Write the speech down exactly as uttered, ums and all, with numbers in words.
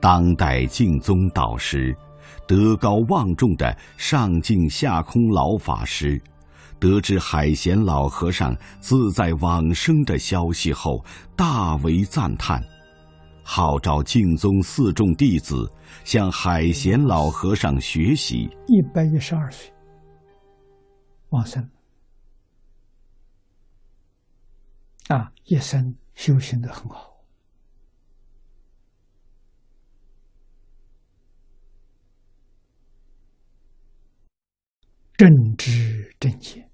当代净宗导师，德高望重的上净下空老法师，得知海贤老和尚自在往生的消息后，大为赞叹，号召净宗四众弟子向海贤老和尚学习。 一百一十二岁往生啊，一生修行得很好。正知正见，